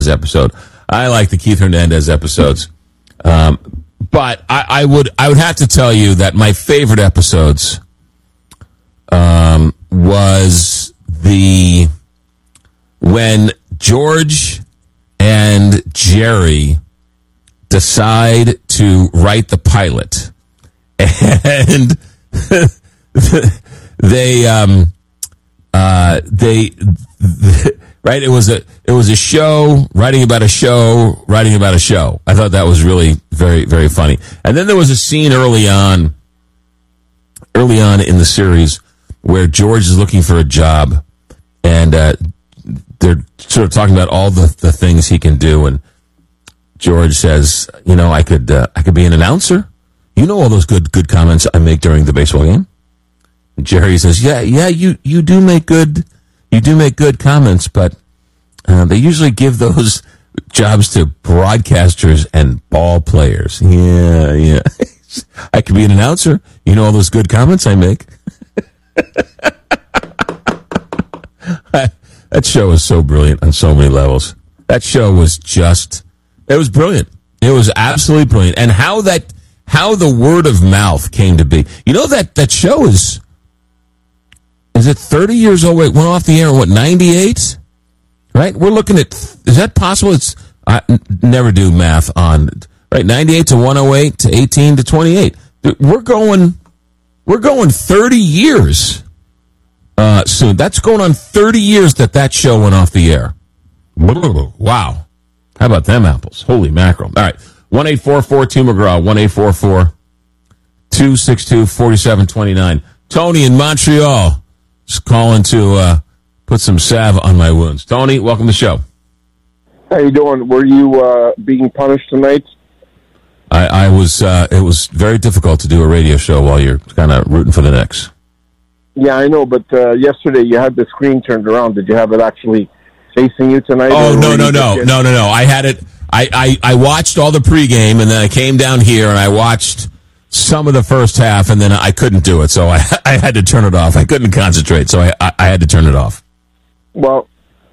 episode. I like the Keith Hernandez episodes. But I would have to tell you that my favorite episodes was when George and Jerry decide to write the pilot, and they right. It was a show writing about a show. I thought that was really very, very funny. And then there was a scene early on in the series where George is looking for a job, and they're sort of talking about all the things he can do. And George says, I could be an announcer. You know all those good comments I make during the baseball game. And Jerry says, yeah, you do make good comments, but they usually give those jobs to broadcasters and ball players. Yeah. I could be an announcer. You know all those good comments I make. That show was so brilliant on so many levels. That show was it was brilliant. It was absolutely brilliant. And how the word of mouth came to be. You know that show is it 30 years old? It went off the air in 98? Right? We're looking at, is that possible? I never do math on, right? 98 to 108 to 18 to 28. We're going 30 years soon. That's going on 30 years that show went off the air. Wow. How about them apples? Holy mackerel. All right. 1-844-2McGraw, 1-844-262-4729. Tony in Montreal is calling to put some salve on my wounds. Tony, welcome to the show. How you doing? Were you being punished tonight? I was. It was very difficult to do a radio show while you're kind of rooting for the Knicks. Yeah, I know, but yesterday you had the screen turned around. Did you have it actually facing you tonight? Oh, no. I had it. I watched all the pregame, and then I came down here and I watched some of the first half, and then I couldn't do it, so I had to turn it off. I couldn't concentrate, so I had to turn it off. Well,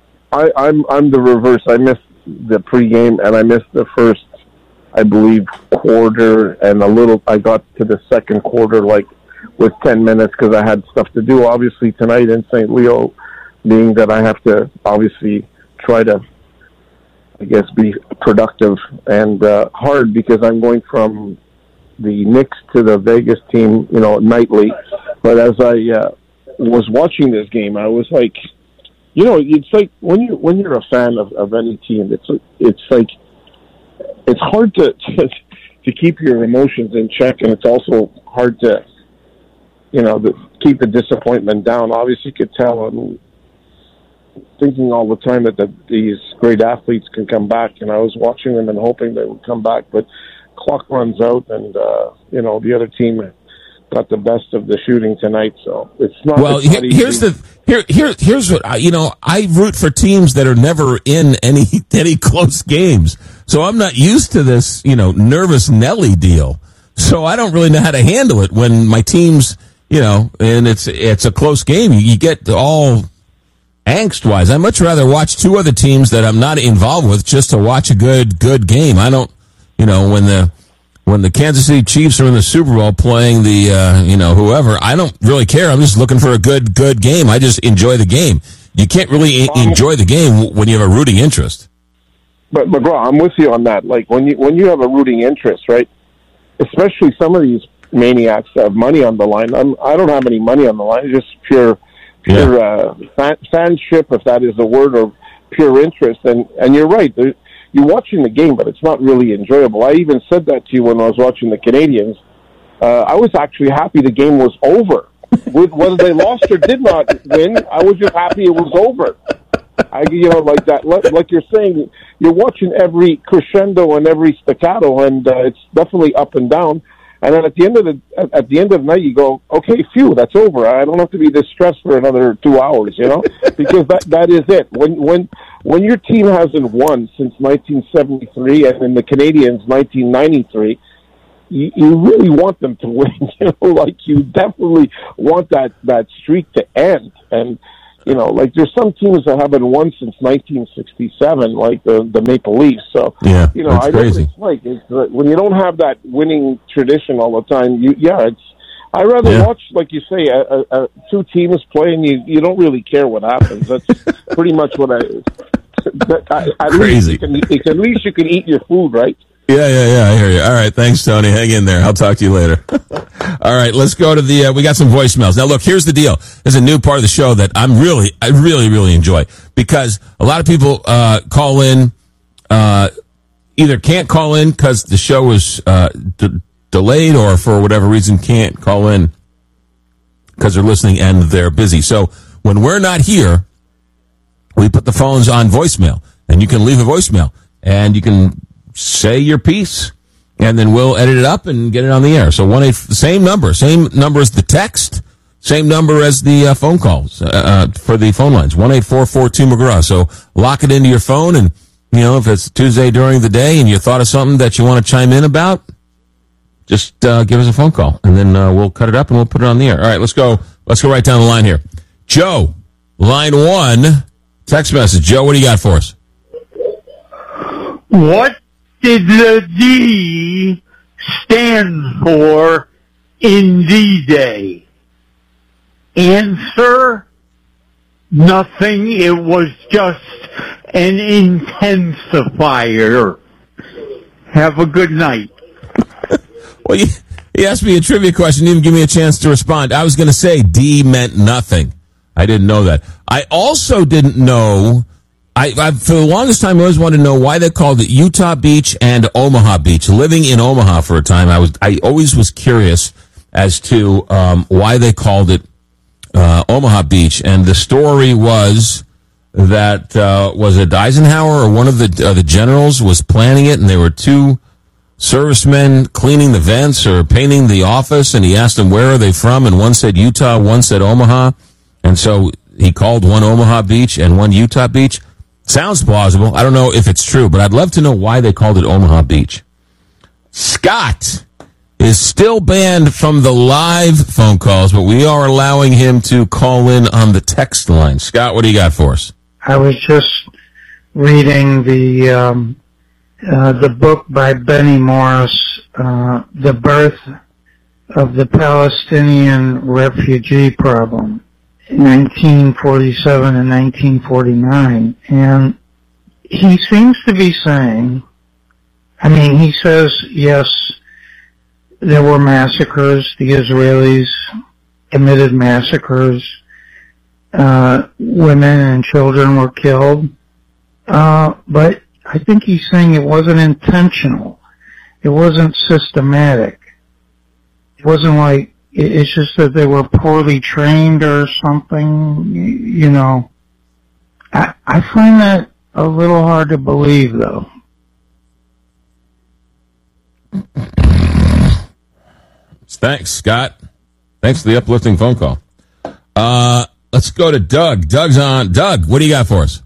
I'm the reverse. I missed the pregame, and I missed the first, I believe, quarter, and I got to the second quarter, with 10 minutes, because I had stuff to do, obviously, tonight in St. Leo, being that I have to, obviously, try to, I guess, be productive and hard, because I'm going from the Knicks to the Vegas team, nightly. But as I was watching this game, I was like, it's like when you're a fan of any team, it's like it's hard to keep your emotions in check, and it's also hard to keep the disappointment down. Obviously, you could tell I'm thinking all the time that these great athletes can come back, and I was watching them and hoping they would come back, but clock runs out, and the other team got the best of the shooting tonight, so it's not. Well, here's what I root for teams that are never in any close games, so I'm not used to this nervous Nelly deal. So I don't really know how to handle it when my team's and it's a close game. You get all angst wise. I'd much rather watch two other teams that I'm not involved with just to watch a good game. I don't when the Kansas City Chiefs are in the Super Bowl playing the, whoever, I don't really care. I'm just looking for a good game. I just enjoy the game. You can't really enjoy the game when you have a rooting interest. But McGraw, I'm with you on that. Like when you have a rooting interest, right? Especially some of these maniacs that have money on the line. I don't have any money on the line. It's just pure fanship, if that is a word, or pure interest. And you're right. You're watching the game, but it's not really enjoyable. I even said that to you when I was watching the Canadians. I was actually happy the game was over. Whether they lost or did not win, I was just happy it was over. Like that. Like you're saying, you're watching every crescendo and every staccato, and it's definitely up and down. And then at the end of the night, you go, okay, phew, that's over. I don't have to be this stressed for another 2 hours, because that is it. When your team hasn't won since 1973, and in the Canadians 1993, you really want them to win. Like you definitely want that streak to end. And like there's some teams that haven't won since 1967, like the Maple Leafs. So, yeah, I know crazy. what it's like. It's when you don't have that winning tradition all the time. I rather watch, like you say, two teams play, and you don't really care what happens. That's pretty much what at crazy. At least you can eat your food, right? Yeah, I hear you. All right, thanks, Tony. Hang in there. I'll talk to you later. All right, let's go to we got some voicemails. Now, look, here's the deal. There's a new part of the show that I really enjoy, because a lot of people call in, either can't call in because the show was delayed, or for whatever reason can't call in because they're listening and they're busy. So when we're not here, we put the phones on voicemail, and you can leave a voicemail, and you can say your piece, and then we'll edit it up and get it on the air. So same number as the text, same number as the phone calls for the phone lines, 1-844-2-McGraw. So lock it into your phone, and if it's Tuesday during the day and you thought of something that you want to chime in about, just give us a phone call, and then we'll cut it up and we'll put it on the air. All right, let's go right down the line here. Joe, line 1, text message. Joe, what do you got for us? What did the D stand for in D-Day? Answer, nothing. It was just an intensifier. Have a good night. Well, he asked me a trivia question, didn't even give me a chance to respond. I was going to say D meant nothing. I didn't know that. I also didn't know... I for the longest time, I always wanted to know why they called it Utah Beach and Omaha Beach. Living in Omaha for a time, I always was curious as to why they called it Omaha Beach. And the story was that was it Eisenhower or one of the generals was planning it, and there were two servicemen cleaning the vents or painting the office, and he asked them where are they from, and one said Utah, one said Omaha, and so he called one Omaha Beach and one Utah Beach. Sounds plausible. I don't know if it's true, but I'd love to know why they called it Omaha Beach. Scott is still banned from the live phone calls, but we are allowing him to call in on the text line. Scott, what do you got for us? I was just reading the book by Benny Morris, The Birth of the Palestinian Refugee Problem, 1947 and 1949, and he seems to be saying, he says, yes, there were massacres, the Israelis committed massacres, women and children were killed, but I think he's saying it wasn't intentional, it wasn't systematic, it wasn't like, it's just that they were poorly trained or something, I find that a little hard to believe, though. Thanks, Scott. Thanks for the uplifting phone call. Let's go to Doug. Doug's on. Doug, what do you got for us?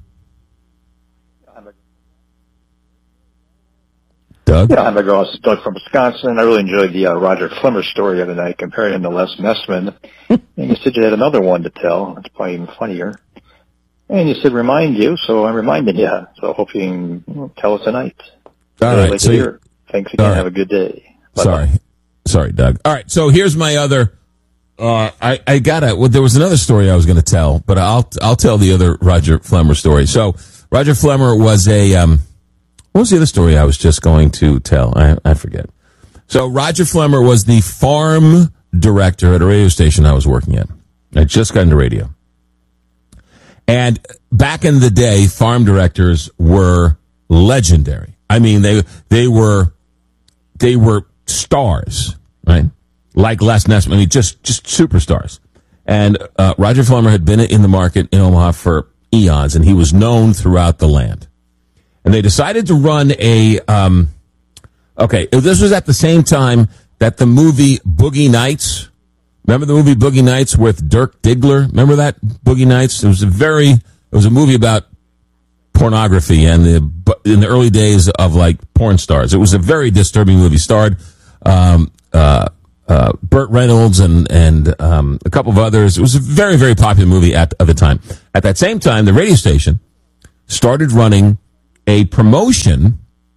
Doug? Yeah, I'm Doug from Wisconsin. I really enjoyed the Roger Flemmer story the other night, comparing him to Les Messman. And you said you had another one to tell. It's probably even funnier. And you said remind you, so I reminded you. So I hope you can tell us tonight. All right. So thanks again. Right. Have a good day. Bye-bye. Sorry, Doug. All right. So here's my other. There was another story I was going to tell, but I'll tell the other Roger Flemmer story. So Roger Flemmer was what was the other story I was just going to tell? I forget. So Roger Flemmer was the farm director at a radio station I was working at. I just got into radio. And back in the day, farm directors were legendary. They were stars, right? Like Les Nessman. Just superstars. And Roger Flemmer had been in the market in Omaha for eons, and he was known throughout the land. And they decided to run this was at the same time that the movie Boogie Nights, remember the movie Boogie Nights with Dirk Diggler? Remember that Boogie Nights? It was a movie about pornography and in the early days of like porn stars. It was a very disturbing movie. Starred Burt Reynolds and a couple of others. It was a very, very popular movie at the time. At that same time, the radio station started running a promotion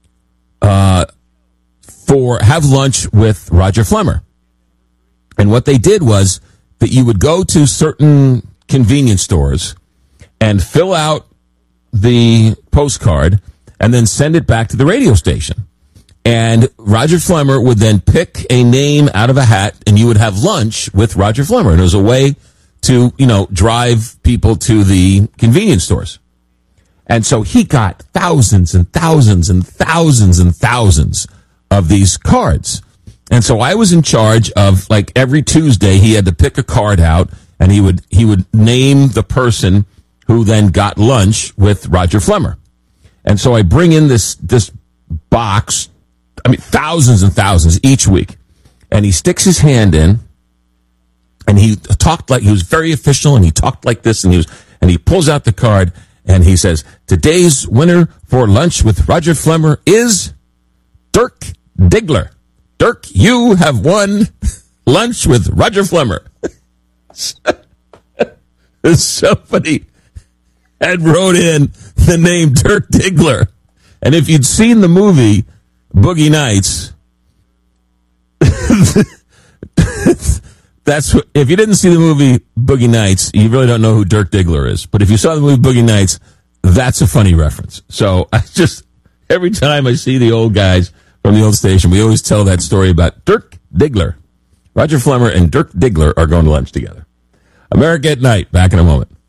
for Have Lunch with Roger Flemmer. And what they did was that you would go to certain convenience stores and fill out the postcard and then send it back to the radio station. And Roger Flemmer would then pick a name out of a hat, and you would have lunch with Roger Flemmer. And it was a way to, drive people to the convenience stores. And so he got thousands and thousands and thousands and thousands of these cards. And so I was in charge of, like, every Tuesday he had to pick a card out, and he would name the person who then got lunch with Roger Flemmer. And so I bring in this box, thousands and thousands each week. And he sticks his hand in, and he was very official, and he talked like this, and he pulls out the card, and he says, "Today's winner for lunch with Roger Flemmer is Dirk Diggler. Dirk, you have won lunch with Roger Flemmer." Somebody had wrote in the name Dirk Diggler. And if you'd seen the movie Boogie Nights, if you didn't see the movie Boogie Nights, you really don't know who Dirk Diggler is. But if you saw the movie Boogie Nights, that's a funny reference. So every time I see the old guys from the old station, we always tell that story about Dirk Diggler. Roger Flemmer and Dirk Diggler are going to lunch together. America at Night, back in a moment.